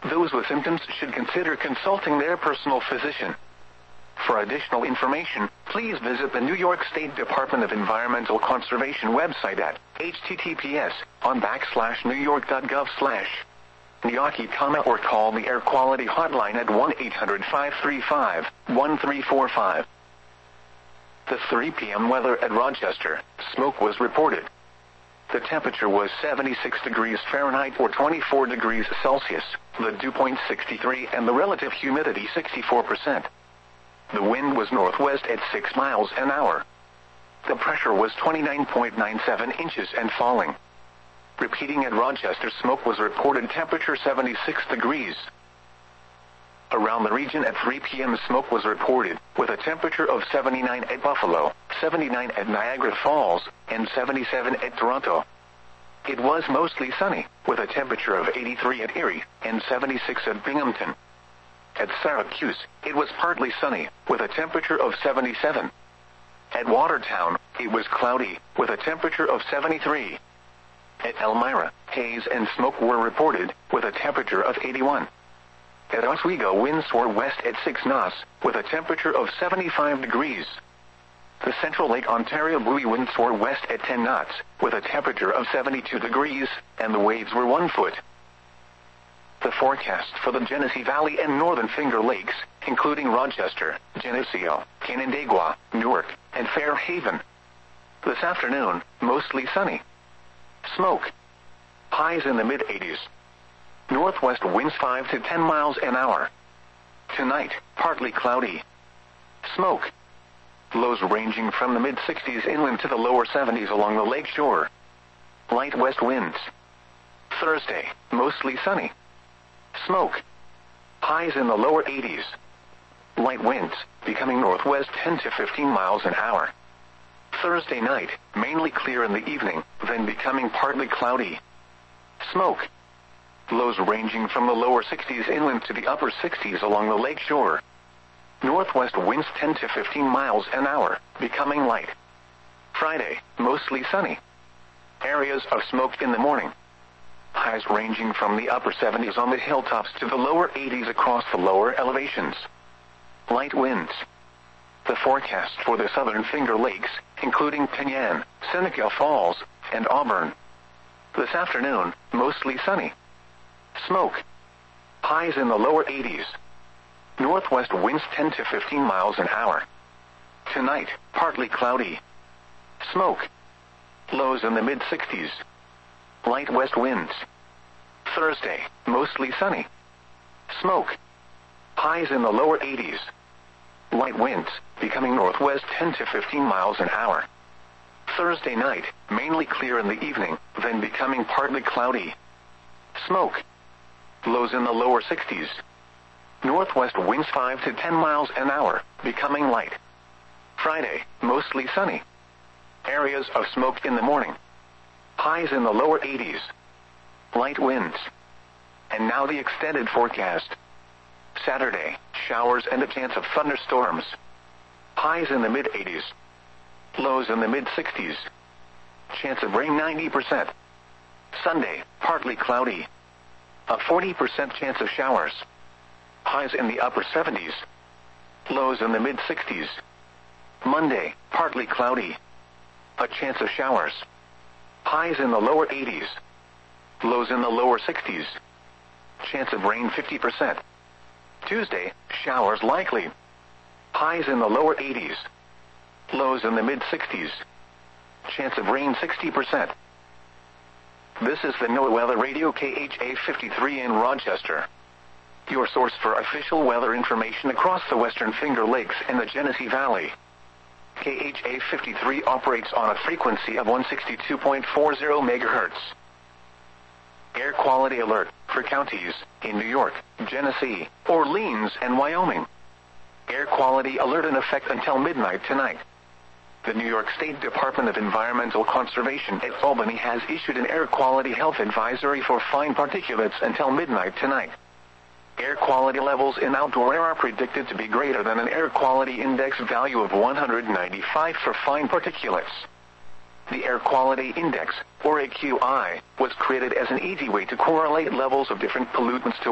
Those with symptoms should consider consulting their personal physician. For additional information, please visit the New York State Department of Environmental Conservation website at https://nyaki.gov/NYAKI, or call the Air Quality Hotline at 1-800-535-1345. The 3 p.m. weather at Rochester. Smoke was reported. The temperature was 76 degrees Fahrenheit or 24 degrees Celsius, the dew point 63 and the relative humidity 64%. The wind was northwest at 6 miles an hour. The pressure was 29.97 inches and falling. Repeating at Rochester, smoke was reported, temperature 76 degrees. Around the region at 3 p.m. smoke was reported, with a temperature of 79 at Buffalo, 79 at Niagara Falls, and 77 at Toronto. It was mostly sunny, with a temperature of 83 at Erie, and 76 at Binghamton. At Syracuse, it was partly sunny, with a temperature of 77. At Watertown, it was cloudy, with a temperature of 73. At Elmira, haze and smoke were reported, with a temperature of 81. At Oswego, winds were west at 6 knots, with a temperature of 75 degrees. The Central Lake Ontario buoy winds were west at 10 knots, with a temperature of 72 degrees, and the waves were 1 foot. The forecast for the Genesee Valley and Northern Finger Lakes, including Rochester, Geneseo, Canandaigua, Newark, and Fairhaven. This afternoon, mostly sunny. Smoke. Highs in the mid-80s. Northwest winds 5 to 10 miles an hour. Tonight, partly cloudy. Smoke. Lows ranging from the mid-60s inland to the lower 70s along the lake shore. Light west winds. Thursday, mostly sunny. Smoke. Highs in the lower 80s. Light winds, becoming northwest 10 to 15 miles an hour. Thursday night, mainly clear in the evening, then becoming partly cloudy. Smoke. Lows ranging from the lower 60s inland to the upper 60s along the lake shore. Northwest winds 10 to 15 miles an hour, becoming light. Friday, mostly sunny. Areas of smoke in the morning. Highs ranging from the upper 70s on the hilltops to the lower 80s across the lower elevations. Light winds. The forecast for the Southern Finger Lakes, including Penyan, Seneca Falls, and Auburn. This afternoon, mostly sunny. Smoke. Highs in the lower 80s. Northwest winds 10 to 15 miles an hour. Tonight, partly cloudy. Smoke. Lows in the mid-60s. Light west winds. Thursday, mostly sunny. Smoke. Highs in the lower 80s. Light winds, becoming northwest 10 to 15 miles an hour. Thursday night, mainly clear in the evening, then becoming partly cloudy. Smoke. Lows in the lower 60s. Northwest winds 5 to 10 miles an hour, becoming light. Friday, mostly sunny. Areas of smoke in the morning. Highs in the lower 80s. Light winds. And now the extended forecast. Saturday, showers and a chance of thunderstorms. Highs in the mid-80s. Lows in the mid-60s. Chance of rain 90%. Sunday, partly cloudy. A 40% chance of showers. Highs in the upper 70s. Lows in the mid-60s. Monday, partly cloudy. A chance of showers. Highs in the lower 80s. Lows in the lower 60s. Chance of rain 50%. Tuesday, showers likely. Highs in the lower 80s. Lows in the mid-60s. Chance of rain 60%. This is the NOAA Weather Radio KHA 53 in Rochester. Your source for official weather information across the Western Finger Lakes and the Genesee Valley. KHA 53 operates on a frequency of 162.40 MHz. Air quality alert for counties in New York, Genesee, Orleans, and Wyoming. Air quality alert in effect until midnight tonight. The New York State Department of Environmental Conservation at Albany has issued an air quality health advisory for fine particulates until midnight tonight. Air quality levels in outdoor air are predicted to be greater than an air quality index value of 195 for fine particulates. The Air Quality Index, or AQI, was created as an easy way to correlate levels of different pollutants to